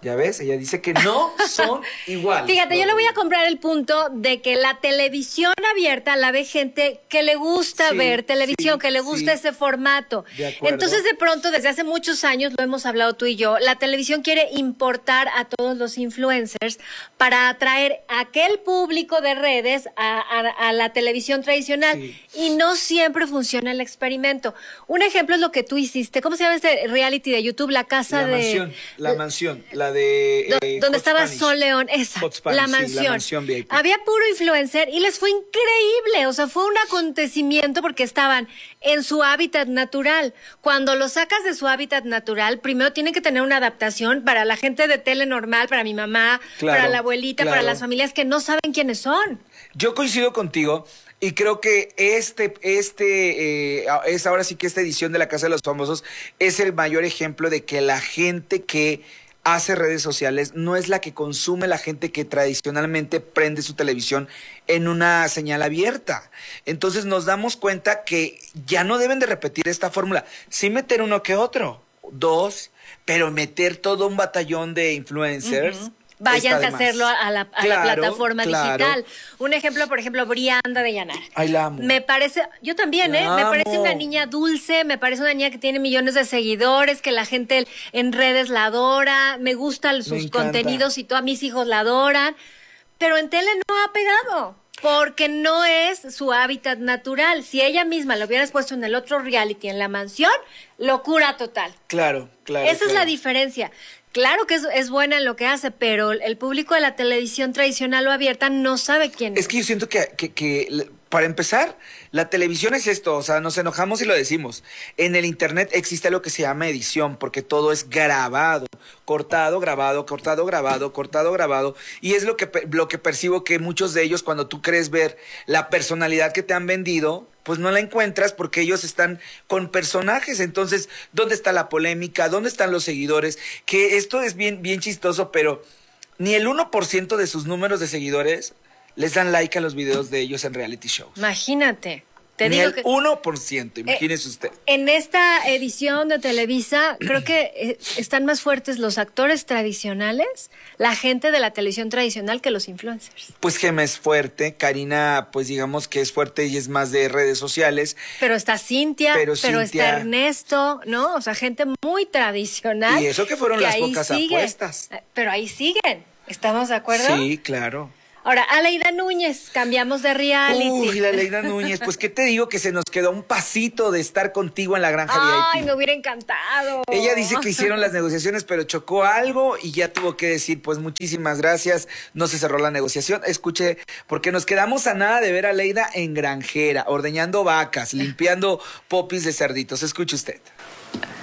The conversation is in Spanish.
Ya ves, ella dice que no son iguales. Fíjate, yo le voy a comprar el punto de que la televisión abierta la ve gente que le gusta ver televisión, que le gusta ese formato. De acuerdo. Entonces, de pronto, desde hace muchos años, lo hemos hablado tú y yo, la televisión quiere importar a todos los influencers para atraer a aquel público de redes a la televisión tradicional. Sí. Y no siempre funciona el experimento. Un ejemplo es lo que tú hiciste. ¿Cómo se llama este reality de YouTube? La casa La mansión, la de... donde Hot estaba Spanish. Sol León, esa, Hot Spanish, la sí, mansión. la mansión VIP. Había puro influencer y les fue increíble, o sea, fue un acontecimiento porque estaban en su hábitat natural. Cuando los sacas de su hábitat natural, primero tienen que tener una adaptación para la gente de tele normal, para mi mamá, Claro, para la abuelita, para claro. las familias que no saben quiénes son. Yo coincido contigo y creo que es ahora sí que esta edición de La Casa de los Famosos es el mayor ejemplo de que la gente que hace redes sociales no es la que consume la gente que tradicionalmente prende su televisión en una señal abierta. Entonces nos damos cuenta que ya no deben de repetir esta fórmula. Sí meter uno que otro, dos, pero meter todo un batallón de influencers. Váyanse a está de más. hacerlo a la plataforma Claro. digital. Un ejemplo, por ejemplo, Brianda de Llanar. Ay, la amo. Me parece, yo también, La me parece amo. una niña dulce, me parece una niña que tiene millones de seguidores, que la gente en redes la adora, me gustan sus encanta. contenidos y todos mis hijos la adoran, pero en tele no ha pegado. Porque no es su hábitat natural. Si ella misma lo hubieras puesto en el otro reality, en La Mansión, locura total. Claro. Esa es la diferencia. Claro que es buena en lo que hace, pero el público de la televisión tradicional o abierta no sabe quién es. Es que yo siento que para empezar, la televisión es esto, o sea, nos enojamos y lo decimos. En el internet existe lo que se llama edición, porque todo es grabado, cortado, grabado, cortado, grabado, cortado, grabado. Y es lo que percibo que muchos de ellos, cuando tú crees ver la personalidad que te han vendido, pues no la encuentras porque ellos están con personajes. Entonces, ¿dónde está la polémica? ¿Dónde están los seguidores? Que esto es bien, bien chistoso, pero ni el 1% de sus números de seguidores les dan like a los videos de ellos en reality shows. Imagínate. Te Ni digo el que 1%, imagínese usted. en esta edición de Televisa creo que están más fuertes los actores tradicionales, la gente de la televisión tradicional que los influencers. Pues Gema es fuerte, Karina, pues digamos que es fuerte y es más de redes sociales. Pero está Cintia, pero Cintia- está Ernesto, ¿no? O sea, gente muy tradicional. Y eso que fueron las ahí pocas sigue. apuestas. Pero ahí siguen. ¿Estamos de acuerdo? Sí, claro. Ahora, Aleida Núñez, cambiamos de reality. Uy, la Aleida Núñez, pues qué te digo que se nos quedó un pasito de estar contigo en la granja Ay, VIP. me hubiera encantado. Ella dice que hicieron las negociaciones, pero chocó algo y ya tuvo que decir, pues muchísimas gracias, no se cerró la negociación. Escuche, porque nos quedamos a nada de ver a Aleida en granjera, ordeñando vacas, limpiando popis de cerditos. Escuche usted.